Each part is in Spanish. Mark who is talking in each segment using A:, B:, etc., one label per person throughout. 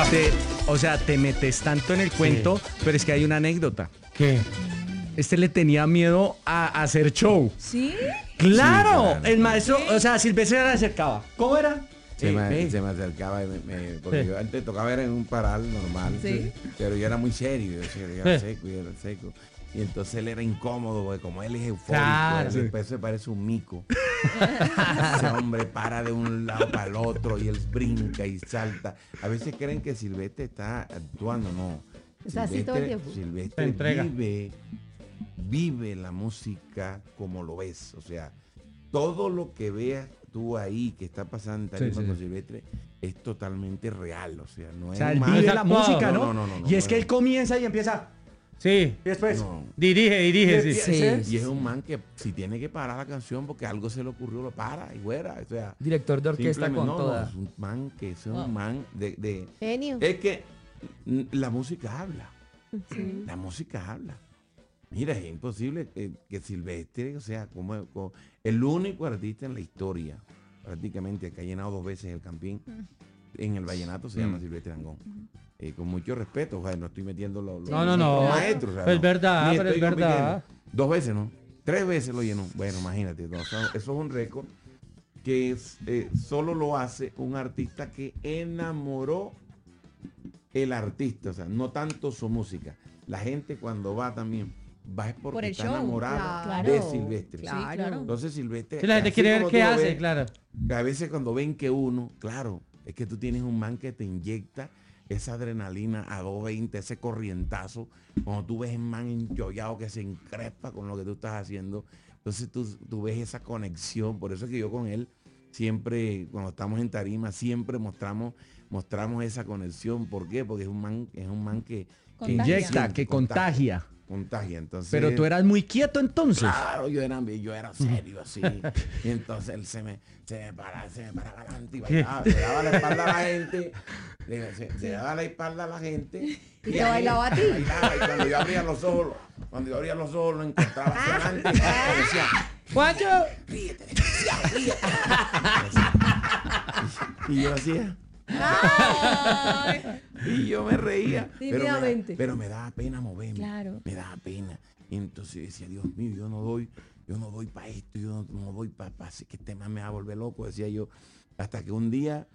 A: O sea, te metes tanto en el cuento, pero es que hay una anécdota.
B: ¿Qué?
A: Este le tenía miedo a hacer show.
C: ¿Sí?
A: ¡Claro!
D: Sí, claro.
A: El maestro, o sea, Silvestre se le acercaba. ¿Cómo era?
D: Se me
A: Ve.
D: acercaba porque yo antes tocaba era en un paral normal,
C: Sí.
D: pero yo era muy serio, yo era seco, yo era seco. Y entonces él era incómodo, porque como él es eufórico,
B: Claro.
D: él después se parece un mico. Ese hombre para de un lado para el otro y él brinca y salta. A veces creen que Silvestre está actuando, no.
C: Está así todo el tiempo.
B: Se
D: Silvestre
B: entrega.
D: vive la música como lo ves. O sea, todo lo que veas tú ahí que está pasando en tarima
A: Sí.
D: con Silvestre es totalmente real. O sea, no
A: O
D: es
A: sea, él
D: humano.
A: vive
B: Es
A: la
B: actuado.
A: música, ¿no?
D: No,
A: Y es que
D: no.
A: él comienza y empieza.
B: Sí.
A: Y después.
D: No.
B: Dirige, sí.
E: Sí.
D: Y es un man que si tiene que parar la canción porque algo se le ocurrió, lo para y fuera. O sea,
E: Director de orquesta
D: simplemente
E: con toda.
D: es un man que es un man de
C: Genio.
D: es que la música habla. La música habla. Mira, es imposible que Silvestre, o sea, como el único artista en la historia, prácticamente, que ha llenado 2 veces el Campín, en el vallenato se llama Silvestre Dangond. Con mucho respeto, o sea, no estoy metiendo los
B: No.
D: maestros. o sea,
B: Es verdad,
D: ni
B: pero es
D: estoy compitiendo.
B: verdad.
D: 2 veces, ¿no? 3 veces lo llenó. Bueno, imagínate, no, eso es un récord que solo lo hace un artista que enamoró el artista, o sea, no tanto su música. La gente cuando va también va es porque
C: Por el
D: está
C: show,
D: enamorada
C: claro.
D: de Silvestre.
C: Sí, claro.
D: Entonces Silvestre,
B: Si la gente
D: así
B: quiere ver
D: como
B: qué
D: tú lo
B: hace,
D: ves,
B: claro.
D: que a veces cuando ven que uno, claro, es que tú tienes un man que te inyecta esa adrenalina a 220, ese corrientazo, cuando tú ves un man enchollado que se encrespa con lo que tú estás haciendo, entonces tú ves esa conexión. Por eso es que yo con él siempre, cuando estamos en tarima, siempre mostramos esa conexión. ¿Por qué? Porque es un man que
C: Contagia.
A: Inyecta, que contagia.
D: contagia. Entonces,
A: Pero tú eras muy quieto entonces.
D: claro, yo era serio así. Y entonces él se me paraba adelante y bailaba, le daba la espalda a la gente. Le daba la espalda a la gente.
C: ¿Y te bailaba a ti?
D: Bailaba, y cuando yo abría los ojos, lo encontraba hacia adelante. Y decía,
B: ¡Guacho!
D: ríete, desgraciado, ríete. Y yo hacía.
C: Ay.
D: Y yo me reía.
C: Tímidamente.
D: Pero me daba pena moverme.
C: Claro.
D: Me daba pena. Y entonces yo decía, Dios mío, yo no doy para esto, yo no doy para que este man me va a volver loco, decía yo. Hasta que un día,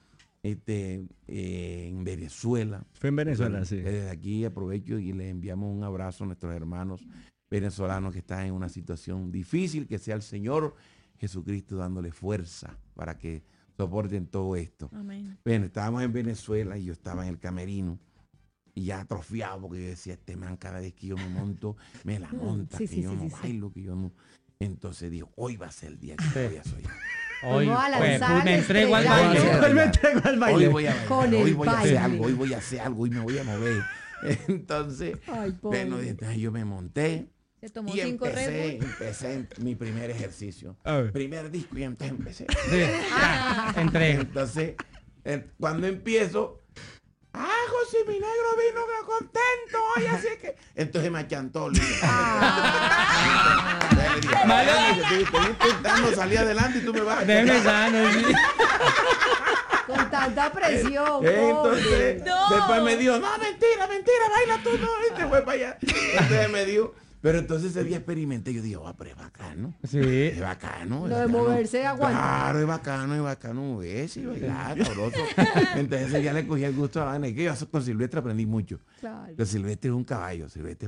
D: en Venezuela.
A: Fue en Venezuela, sí.
D: Desde aquí aprovecho y les enviamos un abrazo a nuestros hermanos venezolanos que están en una situación difícil, que sea el Señor Jesucristo dándole fuerza para que soporten todo esto.
C: Amén.
D: Bueno, estábamos en Venezuela y yo estaba en el camerino y ya atrofiado porque yo decía, este man cada vez que yo me monto, me la monta,
C: Sí,
D: que
C: sí,
D: yo
C: sí,
D: no
C: sí, sí.
D: bailo, que yo no. Entonces dijo, hoy va a ser el día que voy a soñar.
B: Hoy,
C: Vamos a
B: pues,
C: lanzar
B: me
C: el
B: entrego al
C: estrellato.
B: baile.
A: Él me entregó al
D: Hoy
A: baile.
D: voy a bailar,
C: Con
D: hoy
C: el
D: voy a hacer
C: baile.
D: algo, hoy voy a hacer algo y me voy a mover. Entonces,
C: Ay, pobre.
D: bueno, entonces yo me monté
C: Se tomó
D: y
C: 5 Red Bull.
D: empecé mi primer ejercicio.
A: A ver.
D: Primer disco y entonces empecé.
B: Sí. Entrega.
D: Entonces, cuando empiezo, José, mi negro vino que contento hoy, así que. Entonces me achantó. Le dije, entonces le dije, estoy intentando salir adelante y tú me vas a
B: Déjeme
D: achantar".
B: sano. Sí.
C: Con tanta presión.
D: Entonces,
C: pobre.
D: después me dijo, no, mentira, baila tú, no, y te fue para allá. Entonces me dijo, pero entonces ese día experimenté, yo dije, pero es bacano.
B: Sí.
D: Es bacano.
C: Lo de moverse, aguanta.
D: Claro, es bacano moverse y bailar, sabroso. Entonces ese día le cogí el gusto a la vaina. Y que yo con Silvestre aprendí mucho.
C: Claro.
D: Pero Silvestre es un caballo, Silvestre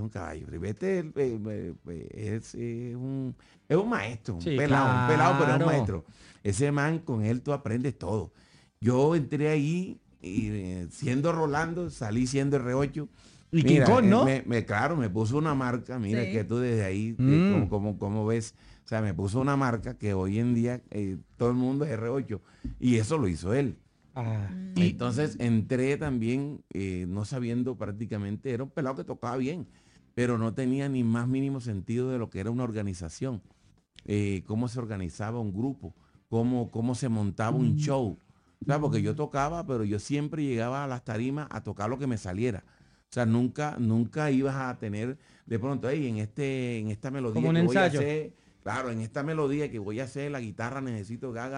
D: es un maestro, un
B: Sí,
D: pelado, pero es
B: claro.
D: un maestro. Ese man, con él tú aprendes todo. Yo entré ahí y siendo Rolando, salí siendo R8.
A: Y
D: Mira,
A: King Kong, ¿no?
D: claro, me puso una marca, mira
C: Sí.
D: que tú desde ahí, como ves, o sea, me puso una marca que hoy en día todo el mundo es R8 y eso lo hizo él.
B: Ah,
D: Entonces entré también no sabiendo prácticamente, era un pelado que tocaba bien, pero no tenía ni más mínimo sentido de lo que era una organización, cómo se organizaba un grupo, cómo se montaba un show. O sea, porque yo tocaba, pero yo siempre llegaba a las tarimas a tocar lo que me saliera. O sea, nunca ibas a tener de pronto, hey, en esta melodía
B: Como un
D: que voy a
B: ensayo.
D: hacer, claro, en esta melodía que voy a hacer, la guitarra necesito que haga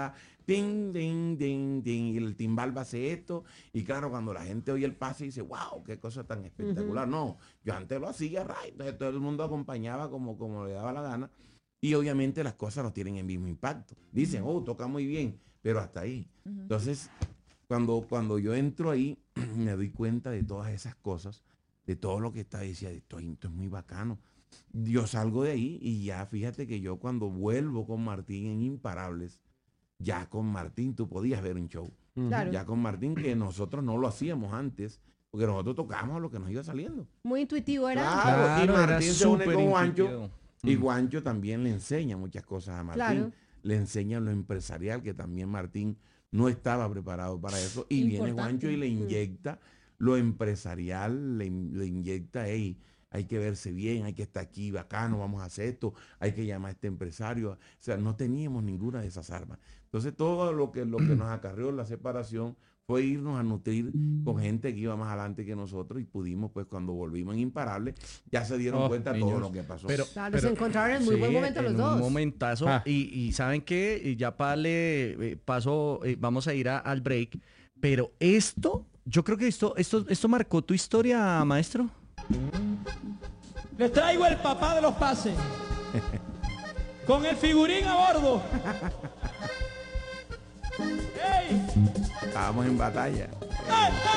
D: ting, ting, ting, ting, y el timbal va a hacer esto, y claro, cuando la gente oye el pase dice, wow, qué cosa tan espectacular. No, yo antes lo hacía, entonces todo el mundo acompañaba como le daba la gana, y obviamente las cosas no tienen el mismo impacto. Dicen, oh, toca muy bien, pero hasta ahí. Entonces, cuando yo entro ahí, me doy cuenta de todas esas cosas, de todo lo que está, decía, esto es muy bacano. Yo salgo de ahí y ya fíjate que yo cuando vuelvo con Martín en Imparables, ya con Martín tú podías ver un show.
C: Claro.
D: Ya con Martín, que nosotros no lo hacíamos antes, porque nosotros tocábamos lo que nos iba saliendo.
C: Muy intuitivo era.
D: Claro, y
B: era
D: Martín se une
B: súper
D: con Juancho,
B: intuitivo.
D: y Juancho también le enseña muchas cosas a Martín.
C: Claro.
D: Le enseña lo empresarial, que también Martín no estaba preparado para eso, y viene
C: Importante.
D: Juancho y le inyecta lo empresarial, le inyecta, hey, hay que verse bien, hay que estar aquí, bacano, vamos a hacer esto, hay que llamar a este empresario. O sea, no teníamos ninguna de esas armas. Entonces, todo lo que nos acarreó la separación fue irnos a nutrir con gente que iba más adelante que nosotros, y pudimos, pues, cuando volvimos en Imparables, ya se dieron cuenta de todo
B: niños.
D: lo que pasó.
C: Claro, se encontraron en muy buen momento los
A: en
C: dos.
A: un momentazo.
B: Ah.
A: Y ¿saben qué? Y ya para darle paso, vamos a ir al break. Pero esto, yo creo que esto marcó tu historia, maestro.
E: Les traigo el papá de los pases. Con el figurín a bordo. ¡Ey!
D: Estábamos en batalla.
E: ¡Ey!